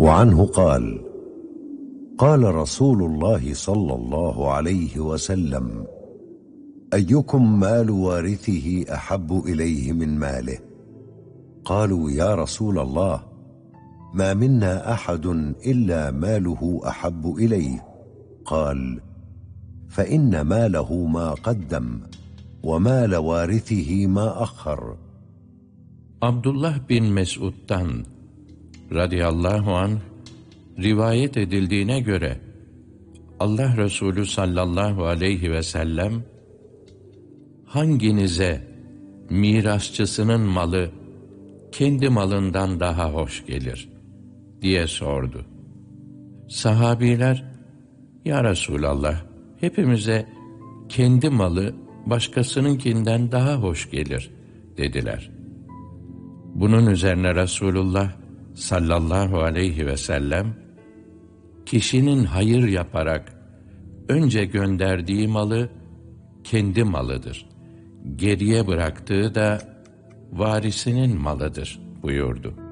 وعنه قال: قال رسول الله صلى الله عليه وسلم: أيكم مال وارثه أحب إليه من ماله؟ قالوا: يا رسول الله، ما منا أحد إلا ماله أحب إليه. قال: فإن ماله ما قدم ومال وارثه ما أخر. Abdullah bin Mesud'dan radıyallahu anh rivayet edildiğine göre Allah Resulü sallallahu aleyhi ve sellem hanginize mirasçısının malı kendi malından daha hoş gelir diye sordu. Sahabiler, ya Resulallah, hepimize kendi malı başkasınınkinden daha hoş gelir dediler. Bunun üzerine Resulullah sallallahu aleyhi ve sellem, kişinin hayır yaparak önce gönderdiği malı kendi malıdır, geriye bıraktığı da varisinin malıdır buyurdu.